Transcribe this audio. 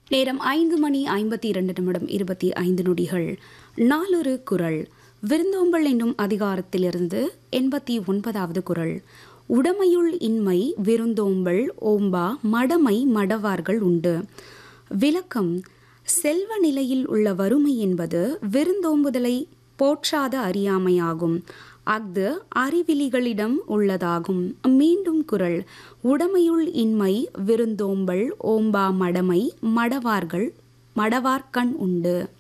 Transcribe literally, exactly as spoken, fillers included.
நேரம் ஐந்து மணி ஐம்பத்தி இரண்டு நிமிடம் இருபத்தி ஐந்து நொடிகள். நாளொரு குறள். விருந்தோம்பல் என்னும் அதிகாரத்திலிருந்து எண்பத்தி ஒன்பதாவது குறள். உடமையுள் இன்மை விருந்தோம்பல் ஓம்பா மடமை மடவார்கள் உண்டு. விளக்கம். செல்வ நிலையில் உள்ள வறுமை என்பது விருந்தோம்புதலை போற்றாத அறியாமையாகும். அஃது அறிவிலிகளிடம் உள்ளதாகும். மீண்டும் குறள். உடமையுள் இன்மை விருந்தோம்பல் ஓம்பா மடமை மடவார்கள் மடவார்கண் உண்டு.